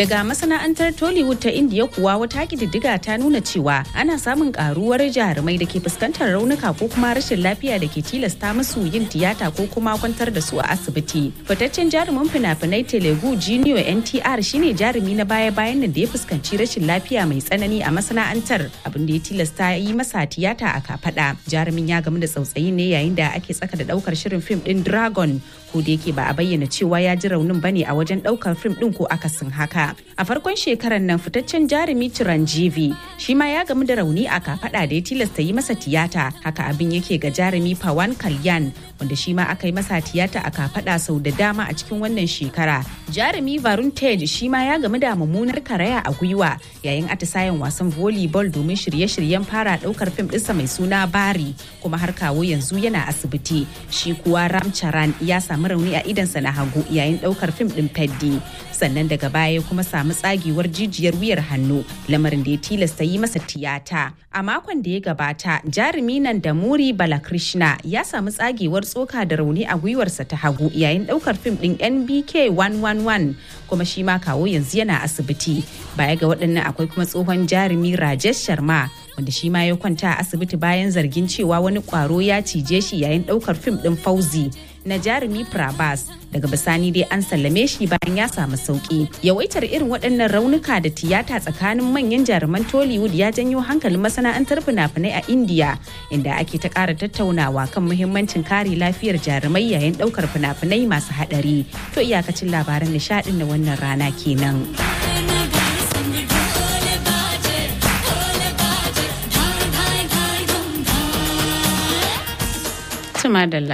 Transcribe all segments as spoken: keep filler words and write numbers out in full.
Daga masana'antar Tollywood ta Indiya kuwa wata kididdiga ta nuna cewa ana samun karuwar jarumai da ke fuskantar raunuka ko kuma rashin lafiya da ke tilasta musu yin tiyata ko kuma kwantar da su a asibiti. Fitaccen jarumin fina-finai Telugu Junior N T R shine jarumi na baya-bayan nan da ya fuskanci rashin lafiya mai tsanani a masana'antar, abin da ya tilasta yi masa tiyata a kafada. Jarumin ya gamu da tsautsayi ne yayin da ake tsaka da daukar shirin fim din Dragon, ko da yake ba a bayyana cewa ya ji raunin bane a wajen daukar fim din ko akasin haka. A farkon shekarar nan fitaccen jarumi Chiranjeevi shi ma ya gamu da rauni a kafada da ya tilasta yi masa tiyata. Haka abin yake ga jarumi Pawan Kalyan, wanda shi ma aka yi masa tiyata a kafada sau da dama a cikin wannan shekara. Jarumi Varun Tej shi ma ya gamu da mummunar karaya a gwiwa yayin atisayen wasan volleyball domin shirye-shiryen fara daukar fim ɗinsa mai suna Bari, kuma har kawo yanzu yana asibiti. Shi kuwa Ram Charan ya samu rauni a idansa na hagu yayin daukar fim ɗin Peddi, sannan daga baya kuma samu tsagewar jijiyar wuyar hannu, lamarin da ya tilasta yi masa tiyata. A makon da ya gabata, jarumi nan da Muri Balakrishna ya samu tsagewar tsoka da rauni a gwiwarsa ta hagu yayin daukar fim din N B K one one one, kuma shi ma kawo yanzu yana asibiti. Baya ga waɗannan akwai kuma tsohon jarumi Rajesh Sharma, wanda shi ma ya kwanta a asibiti bayan zargin cewa wani kwaro ya cije shi yayin daukar fim din Fauzi na jarumi Prabhas. Daga bisani dai an sallame shi bayan ya samu sauki. Yawaitar irin waɗannan raunuka da tiyata tsakanin manyan jaruman Tollywood ya janyo hankalin masana'antar fina-finai a India, inda ake ta ƙara tattaunawa kan muhimmancin kare lafiyar jarumai yayin ɗaukar fina-finai masu haɗari. To iyakacin labaran nishaɗin na wannan rana kenan. Tumadalla.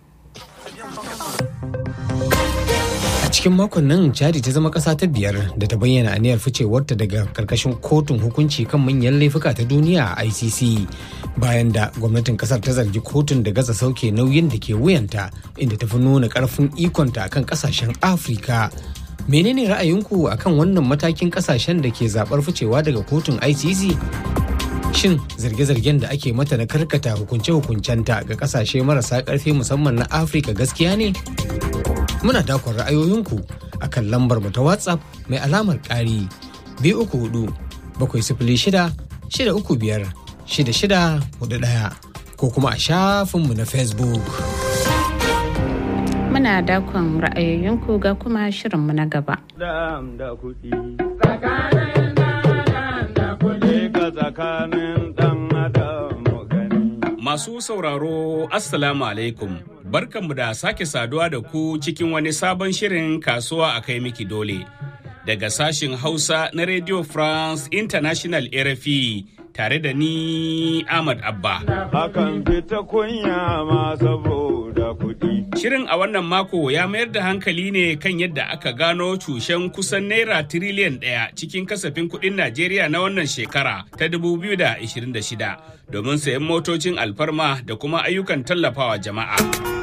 Cikin makon nan Chadi ta zama ƙasa ta biyar da ta bayyana aniyar ficewarta daga karkashin kotun hukunci kan manyan laifuka ta duniya a I C C, bayan da gwamnatin kasar ta zargi kotun da gaza sauke nauyin da ke wuyanta, inda ta fi nuna ƙarfin ikonta akan ƙasashen Afirka. Menene ra'ayinku akan wannan matakin ƙasashen da ke zaɓar ficewa daga kotun I C C? Shin zarge-zargen da ake mata na karkata hukunce-hukuncenta ga ƙasashe marasa ƙarfi musamman na Afirka gaskiya ne? Muna dakon ra'ayoyinku a kan lambar mu ta WhatsApp mai alamar ƙari biyu uku hudu bakwai sifili shida shida uku biyar shida shida hudu ɗaya ko kuma a shafinmu na Facebook. Muna dakon ra'ayoyinku ga kuma shirinmu na gaba. Masu sauraro, Assalamu alaikum. Barkanmu da sake saduwa da ku cikin wani sabon shirin kasuwa a kai miki dole. Daga sashin Hausa na Radio France International R F I tare da ni Ahmad Abba. Akan fita kunya ma saboda kuɗi. Shirin a wannan mako ya mayar da hankali ne kan yadda aka gano cushen kusan naira tiriliyan ɗaya cikin kasafin kuɗin Najeriya na wannan shekara ta dubu biyu da ashirin da shida domin sayan motocin alfarma da kuma ayyukan tallafawa jama'a.